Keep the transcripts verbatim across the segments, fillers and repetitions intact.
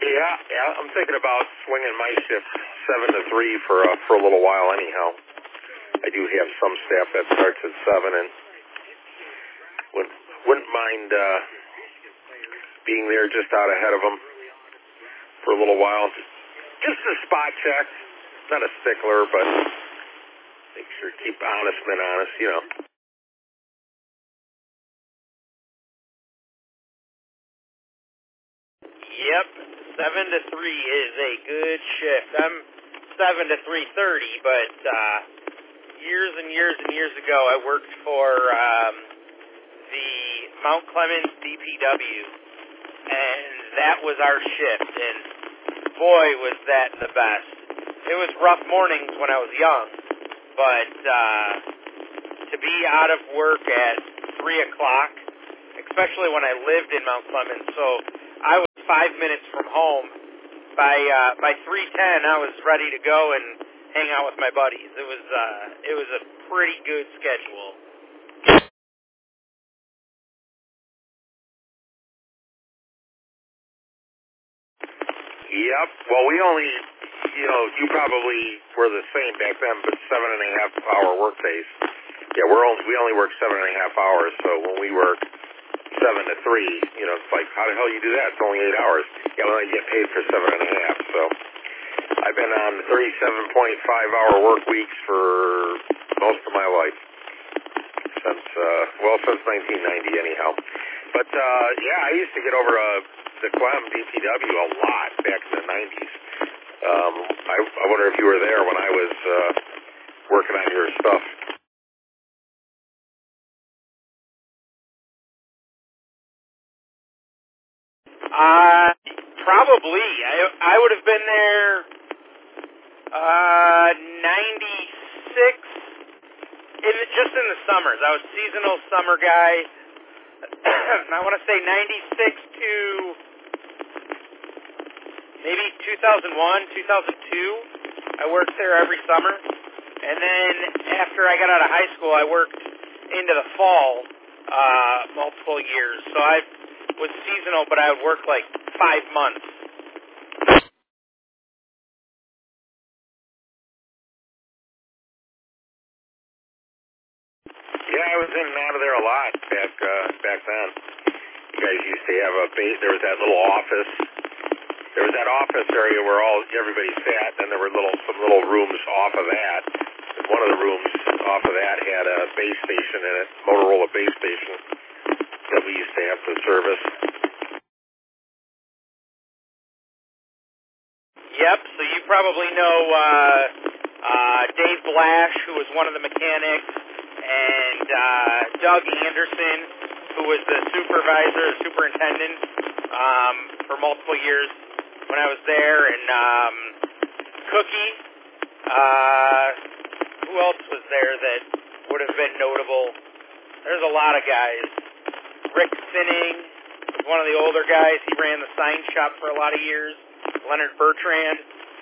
Yeah, yeah. I'm thinking about swinging my shift seven to three for uh, for a little while. Anyhow, I do have some staff that starts at seven, and wouldn't wouldn't mind uh, being there just out ahead of them for a little while. Just a spot check. Not a stickler, but make sure to keep honest men honest. You know. Yep, seven to three is a good shift. I'm seven to three thirty, but uh, years and years and years ago, I worked for um, the Mount Clemens D P W, and that was our shift. And boy, was that the best. It was rough mornings when I was young, but uh, to be out of work at three o'clock, especially when I lived in Mount Clemens, so I was five minutes from home. By uh, by three ten, I was ready to go and hang out with my buddies. It was uh, it was a pretty good schedule. Yep. Well, we only, you know, you probably were the same back then, but seven and a half hour work days. Yeah, we're only, we only work seven and a half hours. So when we work seven to three, you know, it's like, how the hell you do that? It's only eight hours. Yeah, we only get paid for seven and a half. So I've been on thirty-seven point five hour work weeks for most of my life. Since, uh, well, since nineteen ninety anyhow. But, uh, yeah, I used to get over uh, the Clem D P W a lot back in the nineties. Um, I, I wonder if you were there when I was uh, working on your stuff. Uh, probably. I I would have been there uh, ninety-six, in the, just in the summers. I was seasonal summer guy. I want to say ninety-six to maybe two thousand one, two thousand two. I worked there every summer. And then after I got out of high school, I worked into the fall uh, multiple years. So I was seasonal, but I would work like five months. Yeah, I was in and out of there a lot back uh, back then. You guys used to have a base. There was that little office. There was that office area where all everybody sat. Then there were little some little rooms off of that. And one of the rooms off of that had a base station in it, Motorola base station that we used to have to service. Yep. So you probably know uh, uh, Dave Blash, who was one of the mechanics, and uh, Doug Anderson, who was the supervisor, the superintendent um, for multiple years when I was there, and um, Cookie. Uh, who else was there that would have been notable? There's a lot of guys. Rick Sinning was one of the older guys. He ran the sign shop for a lot of years. Leonard Bertrand.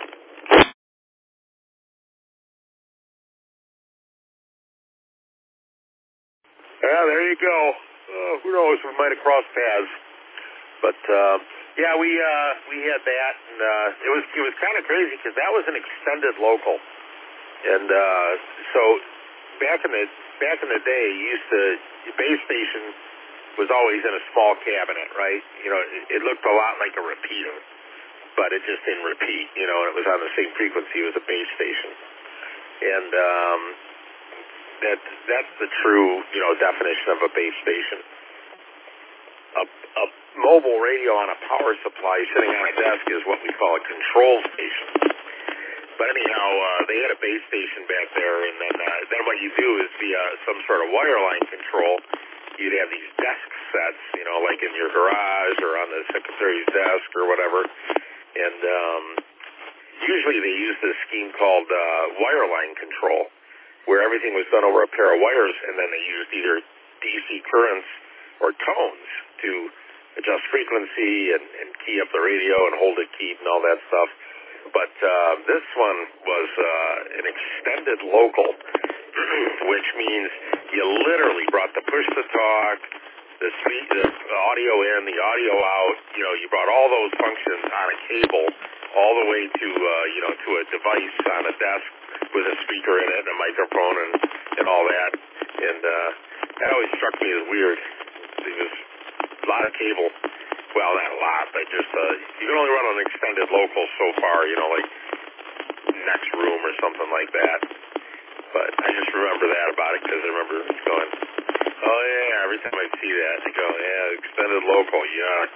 Yeah, there you go. Uh, who knows? We might have crossed paths. But uh, yeah, we uh, we had that, and uh, it was it was kind of crazy because that was an extended local, and uh, so back in the back in the day, you used to the base station was always in a small cabinet, right? You know, it, it looked a lot like a repeater, but it just didn't repeat. You know, and it was on the same frequency as a base station, and um, that that's the true you know definition of a base station. A, a mobile radio on a power supply sitting on a desk is what we call a control station. But anyhow, uh, they had a base station back there, and then uh, then what you do is via some sort of wireline control, you'd have these desk sets, you know, like in your garage or on the secretary's desk or whatever. And um, usually they used this scheme called uh, wireline control, where everything was done over a pair of wires, and then they used either D C currents or tones to adjust frequency and, and key up the radio and hold it keyed and all that stuff. But uh, this one was uh, an extended local, which means you literally brought the push-to-talk, the, speed, the audio in, the audio out. You know, you brought all those functions on a cable all the way to, uh, you know, to a device on a desk with a speaker in it and a microphone and, and all that. And uh, that always struck me as weird. It was a lot of cable. Well, not a lot, but just, uh, you can only run an extended local so far, you know, like next room or something like that. But I just remember that about it because I remember going, oh, yeah, every time I see that, I go, yeah, extended local, yuck.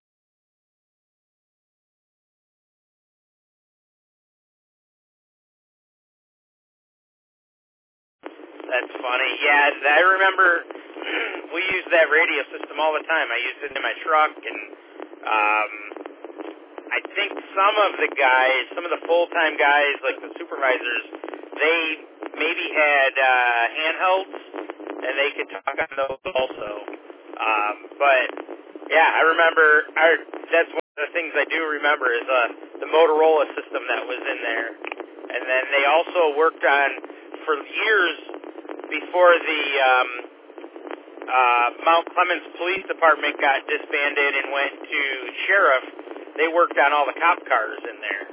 That's funny. Yeah, I remember we used that radio system all the time. I used it in my truck, and um, I think some of the guys, some of the full-time guys, like the supervisors, they maybe had uh, handhelds, and they could talk on those also. Um, but, yeah, I remember, I, that's one of the things I do remember is uh, the Motorola system that was in there. And then they also worked on, for years before the um, uh, Mount Clemens Police Department got disbanded and went to sheriff, they worked on all the cop cars in there.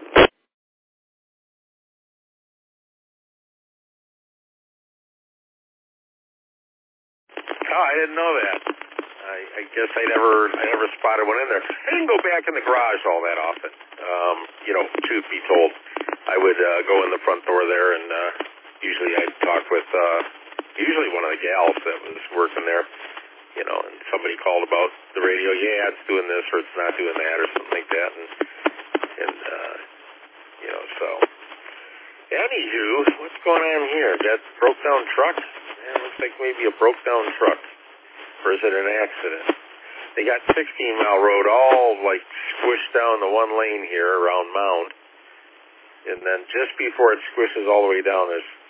Oh, I didn't know that. I, I guess I never, I never spotted one in there. I didn't go back in the garage all that often. Um, you know, truth be told, I would uh, go in the front door there, and uh, usually I'd talk with uh, usually one of the gals that was working there. You know, and somebody called about the radio. Yeah, it's doing this or it's not doing that or something like that, and and uh, you know, so. Anywho, what's going on here? That broke down truck? Yeah, it looks like maybe a broke down truck. Or is it an accident? They got sixteen mile road all like squished down the one lane here around Mound. And then just before it squishes all the way down, there's